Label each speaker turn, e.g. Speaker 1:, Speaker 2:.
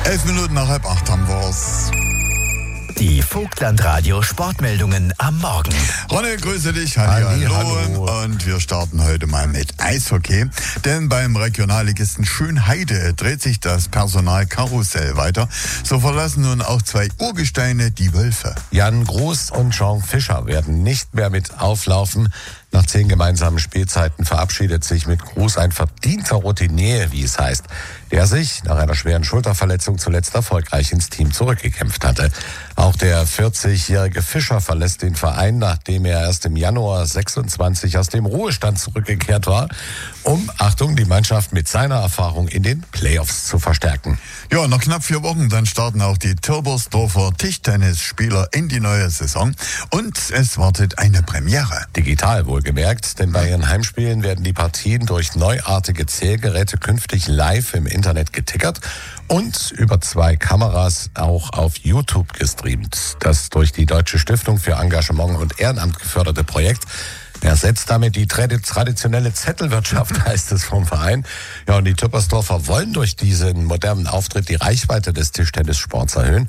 Speaker 1: 11 Minuten nach 7:30 haben wir's.
Speaker 2: Die Vogtland-Radio Sportmeldungen am Morgen.
Speaker 1: Ronny, grüße dich. Hallo. Und wir starten heute mal mit Eishockey. Denn beim Regionalligisten Schönheide dreht sich das Personalkarussell weiter. So verlassen nun auch 2 Urgesteine die Wölfe.
Speaker 3: Jan Groß und Jean Fischer werden nicht mehr mit auflaufen. Nach 10 gemeinsamen Spielzeiten verabschiedet sich mit Groß ein verdienter Routinier, wie es heißt, der sich nach einer schweren Schulterverletzung zuletzt erfolgreich ins Team zurückgekämpft hatte. Auch der 40-jährige Fischer verlässt den Verein, nachdem er erst im Januar 26 aus dem Ruhestand zurückgekehrt war, um, Achtung, die Mannschaft mit seiner Erfahrung in den Playoffs zu verstärken.
Speaker 1: Ja, noch knapp 4 Wochen, dann starten auch die Tilbersdorfer Tischtennisspieler in die neue Saison. Und es wartet eine Premiere.
Speaker 3: Digital wohlgemerkt, denn bei ihren Heimspielen werden die Partien durch neuartige Zählgeräte künftig live im Internet getickert und über 2 Kameras auch auf YouTube gestreamt. Das durch die Deutsche Stiftung für Engagement und Ehrenamt geförderte Projekt ersetzt damit die traditionelle Zettelwirtschaft, heißt es vom Verein. Ja, und die Tilbersdorfer wollen durch diesen modernen Auftritt die Reichweite des Tischtennissports erhöhen.